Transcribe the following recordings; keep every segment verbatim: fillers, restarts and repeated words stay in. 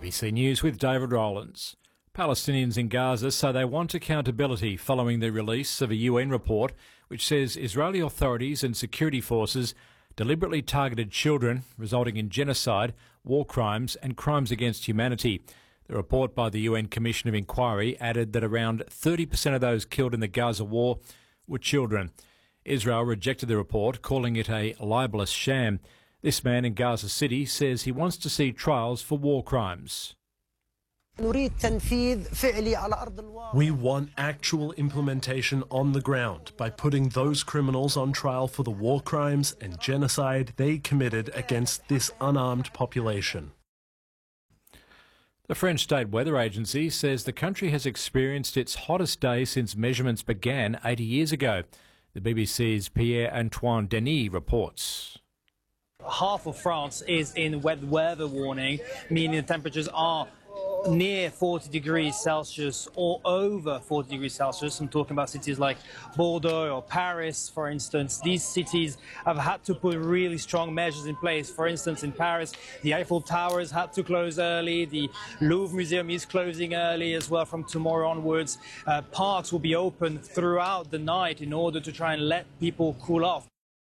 A B C News with David Rowlands. Palestinians in Gaza say they want accountability following the release of a U N report which says Israeli authorities and security forces deliberately targeted children, resulting in genocide, war crimes and crimes against humanity. The report by the U N Commission of Inquiry added that around thirty percent of those killed in the Gaza war were children. Israel rejected the report, calling it a libelous sham. This man in Gaza City says he wants to see trials for war crimes. We want actual implementation on the ground by putting those criminals on trial for the war crimes and genocide they committed against this unarmed population. The French State Weather Agency says the country has experienced its hottest day since measurements began eighty years ago. The B B C's Pierre-Antoine Denis reports. Half of France is in wet weather warning, meaning the temperatures are near forty degrees Celsius or over forty degrees Celsius. I'm talking about cities like Bordeaux or Paris, for instance. These cities have had to put really strong measures in place. For instance, in Paris, the Eiffel Towers had to close early. The Louvre Museum is closing early as well from tomorrow onwards. Uh, parks will be open throughout the night in order to try and let people cool off.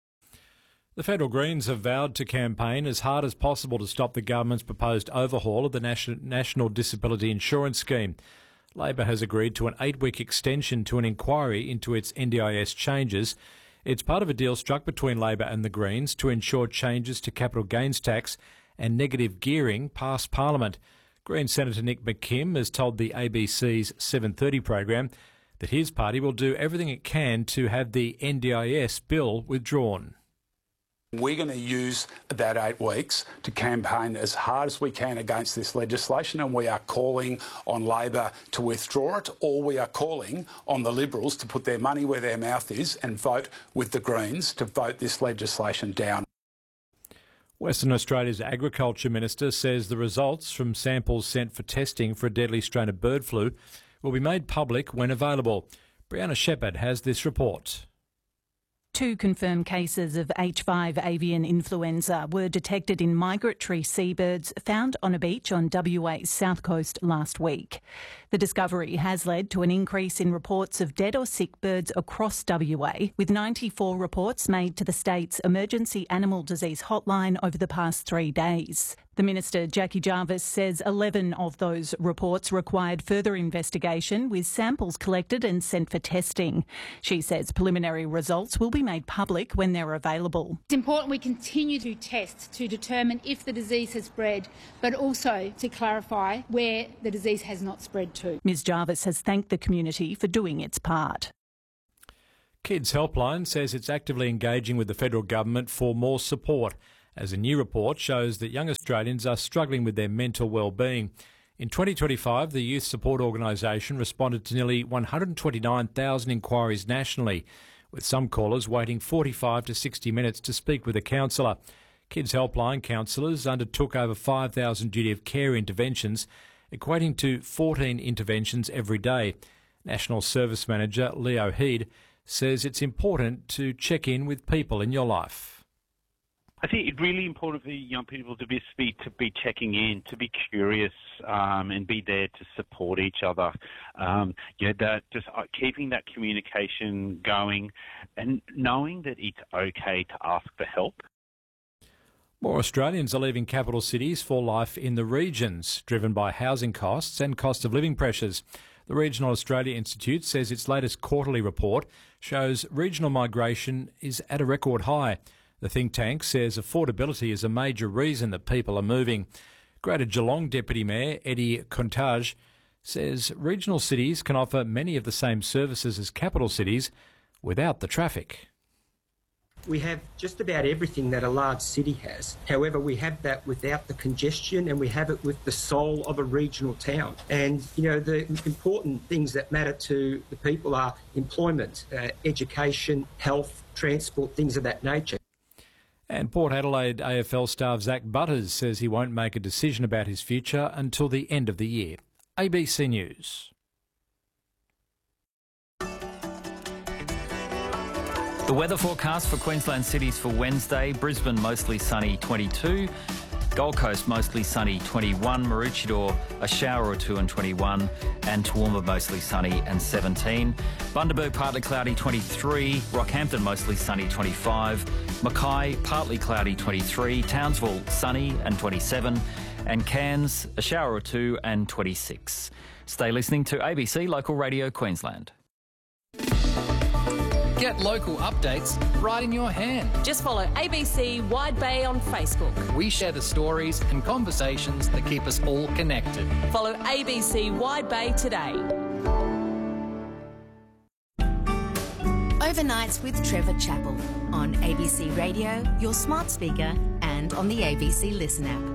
The Federal Greens have vowed to campaign as hard as possible to stop the government's proposed overhaul of the National Disability Insurance Scheme. Labor has agreed to an eight-week extension to an inquiry into its N D I S changes. It's part of a deal struck between Labor and the Greens to ensure changes to capital gains tax and negative gearing pass Parliament. Green Senator Nick McKim has told the A B C's seven thirty program that his party will do everything it can to have the N D I S bill withdrawn. We're going to use that eight weeks to campaign as hard as we can against this legislation, and we are calling on Labor to withdraw it, or we are calling on the Liberals to put their money where their mouth is and vote with the Greens to vote this legislation down. Western Australia's Agriculture Minister says the results from samples sent for testing for a deadly strain of bird flu will be made public when available. Brianna Shepherd has this report. Two confirmed cases of H five avian influenza were detected in migratory seabirds found on a beach on W A's south coast last week. The discovery has led to an increase in reports of dead or sick birds across W A, with ninety-four reports made to the state's emergency animal disease hotline over the past three days. The Minister, Jackie Jarvis, says eleven of those reports required further investigation, with samples collected and sent for testing. She says preliminary results will be made public when they're available. It's important we continue to test to determine if the disease has spread, but also to clarify where the disease has not spread to. Ms Jarvis has thanked the community for doing its part. Kids Helpline says it's actively engaging with the federal government for more support, as a new report shows that young Australians are struggling with their mental well-being. In twenty twenty-five, the Youth Support Organisation responded to nearly one hundred twenty-nine thousand inquiries nationally, with some callers waiting forty-five to sixty minutes to speak with a counsellor. Kids Helpline counsellors undertook over five thousand duty of care interventions, equating to fourteen interventions every day. National Service Manager Leo Heed says it's important to check in with people in your life. I think it's really important for young people to be to be checking in, to be curious, um, and be there to support each other. Um, you know, that just uh, keeping that communication going, and knowing that it's okay to ask for help. More Australians are leaving capital cities for life in the regions, driven by housing costs and cost of living pressures. The Regional Australia Institute says its latest quarterly report shows regional migration is at a record high. The think tank says affordability is a major reason that people are moving. Greater Geelong Deputy Mayor Eddie Contage says regional cities can offer many of the same services as capital cities without the traffic. We have just about everything that a large city has. However, we have that without the congestion, and we have it with the soul of a regional town. And, you know, the important things that matter to the people are employment, uh, education, health, transport, things of that nature. And Port Adelaide A F L star Zach Butters says he won't make a decision about his future until the end of the year. A B C News. The weather forecast for Queensland cities for Wednesday: Brisbane mostly sunny, twenty-two. Gold Coast mostly sunny twenty-one, Maroochydore a shower or two and twenty-one, and Toowoomba mostly sunny and seventeen. Bundaberg partly cloudy twenty-three, Rockhampton mostly sunny twenty-five, Mackay partly cloudy twenty-three, Townsville sunny and twenty-seven, and Cairns a shower or two and twenty-six. Stay listening to A B C Local Radio Queensland. Get local updates right in your hand. Just follow A B C Wide Bay on Facebook. We share the stories and conversations that keep us all connected. Follow A B C Wide Bay today. Overnights with Trevor Chappell on A B C Radio, your smart speaker, and on the A B C Listen app.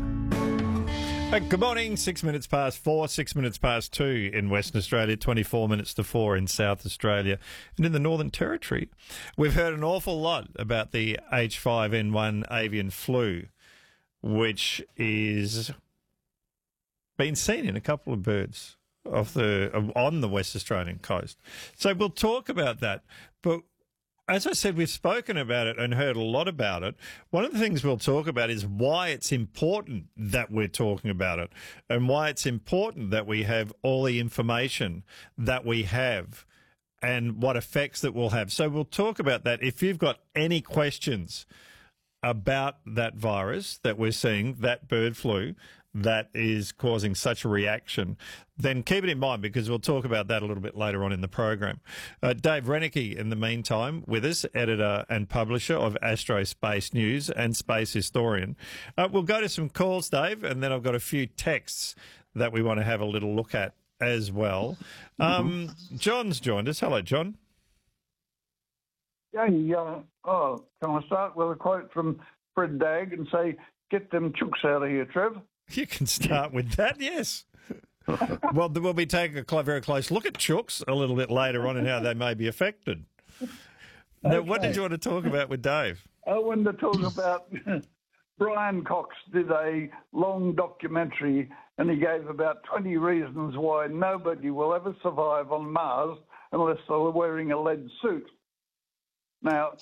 Good morning, six minutes past four, six minutes past two in Western Australia, twenty-four minutes to four in South Australia. And in the Northern Territory, we've heard an awful lot about the H five N one avian flu, which is been seen in a couple of birds off the on the West Australian coast. So we'll talk about that. But as I said, we've spoken about it and heard a lot about it. One of the things we'll talk about is why it's important that we're talking about it and why it's important that we have all the information that we have and what effects that we'll have. So we'll talk about that. If you've got any questions about that virus that we're seeing, that bird flu, that is causing such a reaction, then keep it in mind because we'll talk about that a little bit later on in the program. Uh, Dave Reneke, in the meantime, with us, editor and publisher of Astro Space News and space historian. Uh, we'll go to some calls, Dave, and then I've got a few texts that we want to have a little look at as well. Um, John's joined us. Hello, John. Yeah, uh, oh, can I start with a quote from Fred Dagg and say, "Get them chooks out of here, Trev"? You can start with that, yes. Well, we'll be taking a very close look at chooks a little bit later on and how they may be affected. Now, okay. What did you want to talk about with Dave? I wanted to talk about Brian Cox did a long documentary and he gave about twenty reasons why nobody will ever survive on Mars unless they're wearing a lead suit. Now,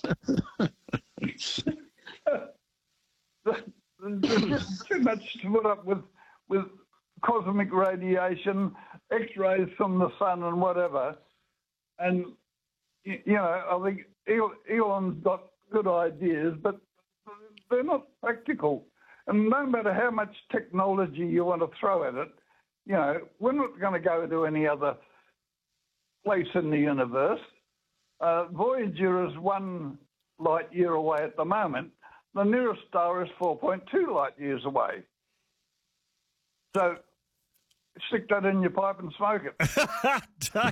there's too much to put up with with cosmic radiation, X-rays from the sun and whatever. And, you know, I think Elon's got good ideas, but they're not practical. And no matter how much technology you want to throw at it, you know, we're not going to go to any other place in the universe. Uh, Voyager is one light year away at the moment. The nearest star is four point two light years away. So stick that in your pipe and smoke it.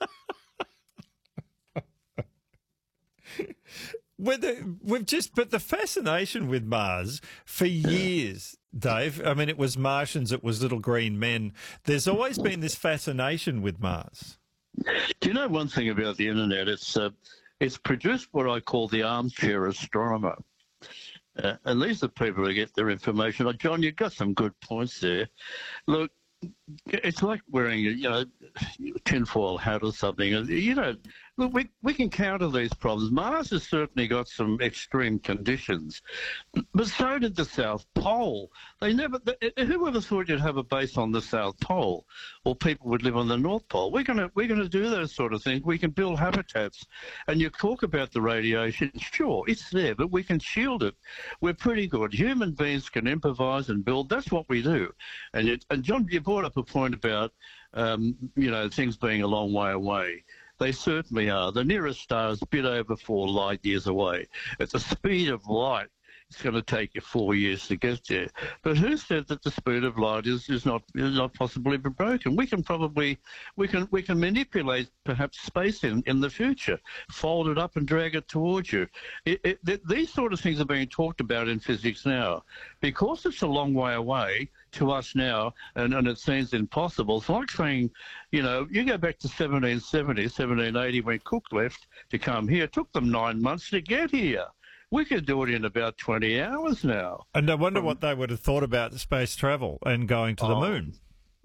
With the, we've just, but the fascination with Mars for years, Dave, I mean, it was Martians, it was little green men. There's always been this fascination with Mars. Do you know one thing about the internet? It's uh, it's produced what I call the armchair astronomer. Uh, and these are people who get their information. Oh, John, you've got some good points there. Look, it's like wearing, you know, tinfoil hat or something. You know, look, we, we can counter these problems. Mars has certainly got some extreme conditions, but so did the South Pole. They never. Who ever thought you'd have a base on the South Pole, or people would live on the North Pole? We're gonna we're gonna do those sort of things. We can build habitats, and you talk about the radiation. Sure, it's there, but we can shield it. We're pretty good. Human beings can improvise and build. That's what we do. And it, and John, you brought up a point about um, you know, things being a long way away. They certainly are. The nearest star is a bit over four light years away. At the speed of light, it's going to take you four years to get there. But who said that the speed of light is, is not is not possibly broken? We can probably we can we can manipulate perhaps space in, in the future, fold it up and drag it towards you. It, it, th- these sort of things are being talked about in physics now, because it's a long way away to us now, and, and it seems impossible. It's like saying, you know, you go back to seventeen seventy, seventeen eighty when Cook left to come here. It took them nine months to get here. We could do it in about twenty hours now. And I wonder um, what they would have thought about space travel and going to oh, the moon.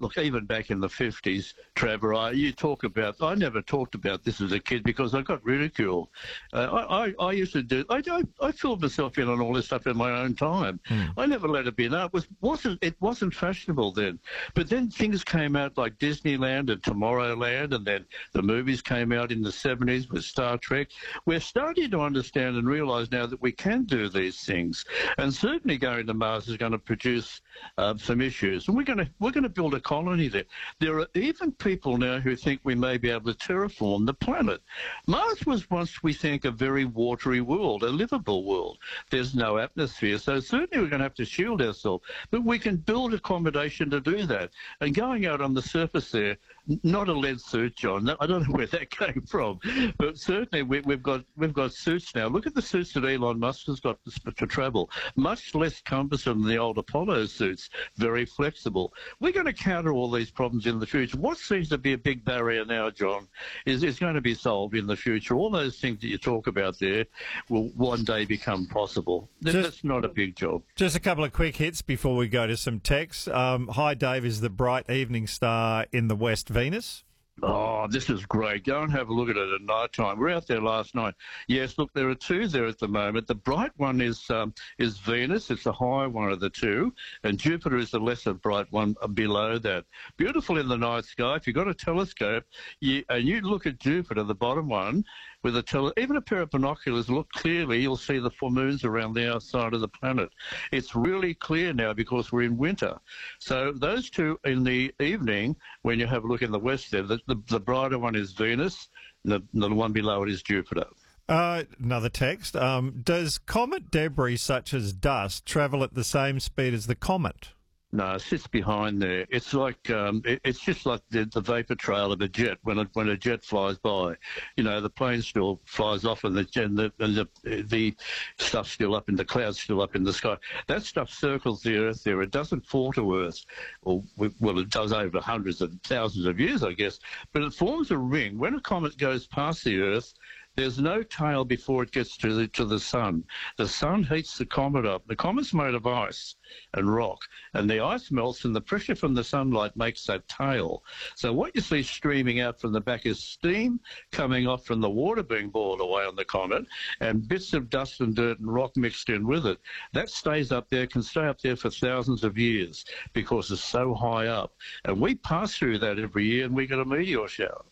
look, even back in the fifties, Trevor, I, you talk about, I never talked about this as a kid because I got ridiculed. Uh, I, I, I used to do, I, I, I filled myself in on all this stuff in my own time. Mm. I never let it be known. It, was, wasn't, it wasn't fashionable then. But then things came out like Disneyland and Tomorrowland, and then the movies came out in the seventies with Star Trek. We're starting to understand and realise now that we can do these things. And certainly going to Mars is going to produce uh, some issues. And we're going to, we're going to build a colony there. There are even people now who think we may be able to terraform the planet. Mars was once, we think, a very watery world, a livable world. There's no atmosphere, so certainly we're going to have to shield ourselves. But we can build accommodation to do that. And going out on the surface there, not a lead suit, John. I don't know where that came from, but certainly we, we've got we've got suits now. Look at the suits that Elon Musk has got to, to travel. Much less cumbersome than the old Apollo suits. Very flexible. We're going to counter all these problems in the future. What seems to be a big barrier now, John, is is going to be solved in the future. All those things that you talk about there will one day become possible. Just, That's not a big job. Just a couple of quick hits before we go to some texts. Um, hi, Dave. Is the bright evening star in the West Venus? Oh, this is great. Go and have a look at it at night time. We were out there last night. Yes, look, there are two there at the moment. The bright one is um, is Venus. It's the higher one of the two. And Jupiter is the lesser bright one below that. Beautiful in the night sky. If you've got a telescope you, and you look at Jupiter, the bottom one, with a tele even a pair of binoculars, look clearly, you'll see the full moons around the outside of the planet. It's really clear now because we're in winter. So those two in the evening, when you have a look in the west there, the, the, the brighter one is Venus, and the, the one below it is Jupiter. Uh, another text. Um, does comet debris such as dust travel at the same speed as the comet? No, it sits behind there. It's like um, it, it's just like the, the vapor trail of a jet when a, when a jet flies by. You know, the plane still flies off, and the and the, and the the stuff's still up in the clouds, still up in the sky. That stuff circles the Earth there. It doesn't fall to Earth, or well, it does over hundreds of thousands of years, I guess. But it forms a ring. When a comet goes past the Earth, there's no tail before it gets to the, to the sun. The sun heats the comet up. The comet's made of ice and rock, and the ice melts, and the pressure from the sunlight makes that tail. So what you see streaming out from the back is steam coming off from the water being boiled away on the comet, and bits of dust and dirt and rock mixed in with it. That stays up there, can stay up there for thousands of years because it's so high up. And we pass through that every year, and we get a meteor shower.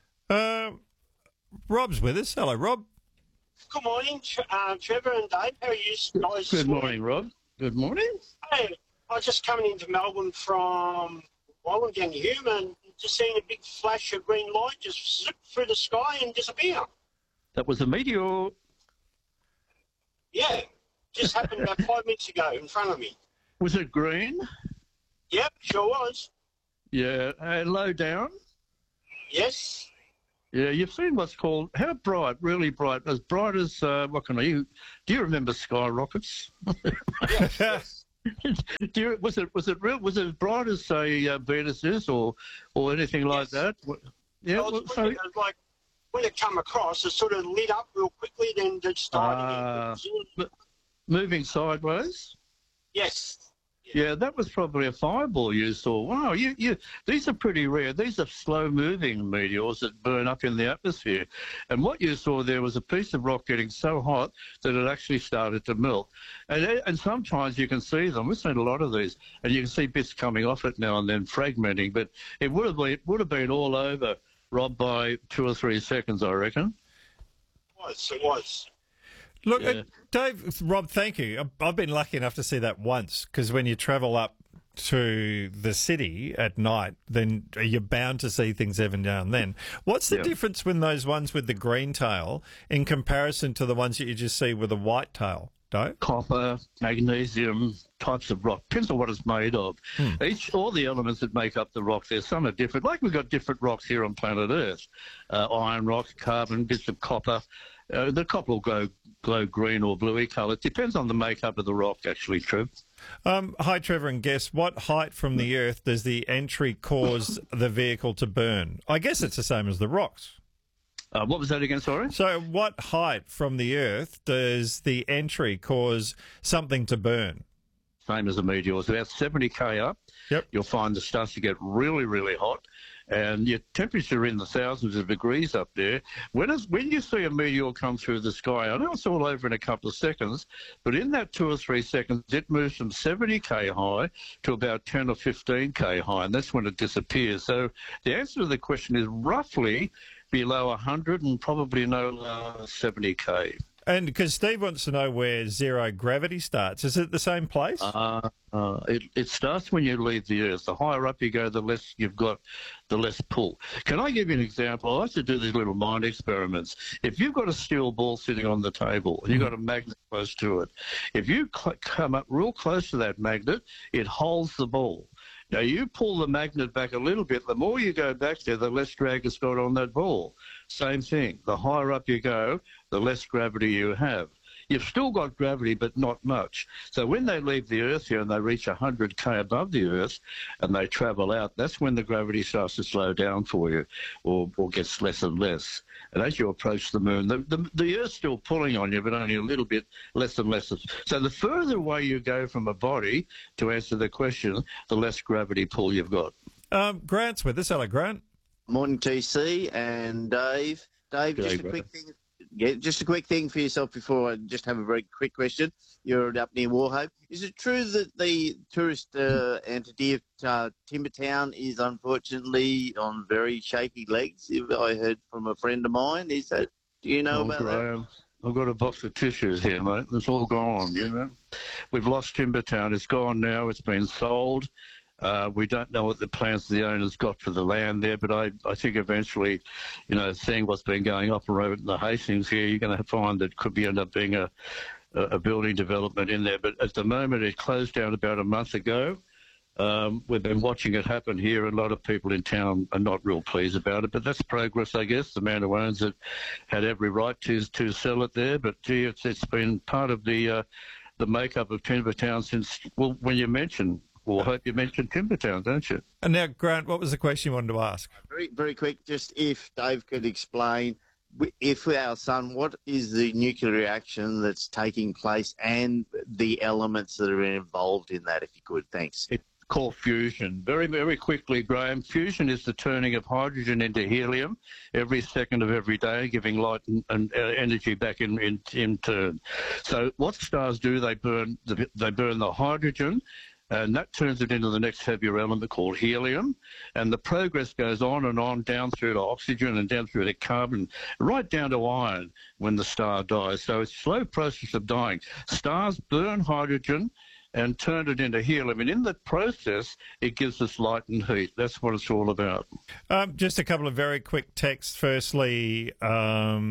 Uh, Rob's with us. Hello, Rob. Good morning, uh, Trevor and Dave. How are you guys? Good morning, Rob. Good morning. Hey, I was just coming into Melbourne from Wollongong, Hume, and just seeing a big flash of green light just zip through the sky and disappear. That was a meteor. Yeah, just happened about five minutes ago in front of me. Was it green? Yep, sure was. Yeah, uh, low down? Yes. Yeah, you've seen what's called, how bright, really bright, as bright as, uh, what can I, you, do you remember skyrockets? Yes, yes. do you, was it, was it real, was it as bright as, say, uh, Venus is, or, or anything like yes. that? Yeah, well, well, so, so, it, like, when it come across, it sort of lit up real quickly, then it started. Uh, moving sideways? Yes. Yeah, that was probably a fireball you saw. Wow, you, you, these are pretty rare. These are slow-moving meteors that burn up in the atmosphere. And what you saw there was a piece of rock getting so hot that it actually started to melt. And, and sometimes you can see them. We've seen a lot of these, and you can see bits coming off it now and then, fragmenting. But it would have been, it would have been all over, Rob, by two or three seconds, I reckon. It was, it was. Look, Yeah. uh, Dave, Rob, thank you. I've- I've been lucky enough to see that once, because when you travel up to the city at night, then you're bound to see things every now and then. What's the Yeah. difference with those ones with the green tail in comparison to the ones that you just see with a white tail, Dave? Copper, magnesium, types of rock. Depends on what it's made of. Hmm. Each, all the elements that make up the rock, there's some are different. Like we've got different rocks here on planet Earth. Uh, iron rock, carbon, bits of copper. Uh, the copper will go glow green or bluey colour. It depends on the makeup of the rock, actually, Trev. Um, hi, Trevor, and guess what height from the Earth does the entry cause the vehicle to burn? I guess it's the same as the rocks. Uh, what was that again, sorry? So what height from the Earth does the entry cause something to burn? same as a meteor. It's about seventy K up. Yep. You'll find it starts to get really, really hot. And your temperature in the thousands of degrees up there. When, it's, when you see a meteor come through the sky, I know it's all over in a couple of seconds, but in that two or three seconds, it moves from seventy K high to about ten or fifteen K high, and that's when it disappears. So the answer to the question is roughly below one hundred and probably no lower seventy K. And because Steve wants to know where zero gravity starts, is it the same place? Uh, uh, it, it starts when you leave the Earth. The higher up you go, the less you've got, the less pull. Can I give you an example? I like to do these little mind experiments. If you've got a steel ball sitting on the table and you've got a magnet close to it, if you cl- come up real close to that magnet, it holds the ball. Now, you pull the magnet back a little bit, the more you go back there, the less drag it's got on that ball. Same thing. The higher up you go, the less gravity you have. You've still got gravity, but not much. So when they leave the Earth here and they reach one hundred K above the Earth and they travel out, that's when the gravity starts to slow down for you or, or gets less and less. And as you approach the moon, the, the, the Earth's still pulling on you, but only a little bit less and less. So the further away you go from a body, to answer the question, the less gravity pull you've got. Um, Grant's with us. Hello, Grant. Morning, T C and Dave. Dave, G'day, just a brother. quick thing. Yeah, just a quick thing for yourself before I just have a very quick question. You're up near Warhope. Is it true that the tourist uh, entity of uh, Timbertown is unfortunately on very shaky legs? I heard from a friend of mine. Is that? Do you know Oh, about Graham, I've got a box of tissues here, mate. It's all gone, you know. We've lost Timbertown. It's gone now. It's been sold. Uh, we don't know what the plans the owners got for the land there, but I, I think eventually, you know, seeing what's been going up around the Hastings here, you're going to find that could be end up being a, a building development in there. But at the moment, it closed down about a month ago. Um, we've been watching it happen here. A lot of people in town are not real pleased about it, but that's progress, I guess. The man who owns it had every right to to sell it there, but gee, it's, it's been part of the uh, the makeup of Timbertown since, well, when you mentioned, well, I hope you mentioned Timbertown, don't you? And now, Grant, what was the question you wanted to ask? Very, very quick, just if Dave could explain, if our sun, what is the nuclear reaction that's taking place and the elements that are involved in that, if you could? Thanks. It's called fusion. Very, very quickly, Graham, fusion is the turning of hydrogen into helium every second of every day, giving light and, and uh, energy back in, in, in turn. So what stars do, they burn the, they burn the hydrogen, and that turns it into the next heavier element called helium. And the progress goes on and on down through to oxygen and down through to carbon, right down to iron when the star dies. So it's a slow process of dying. Stars burn hydrogen and turn it into helium. And in that process, it gives us light and heat. That's what it's all about. Um, just a couple of very quick texts. Firstly, um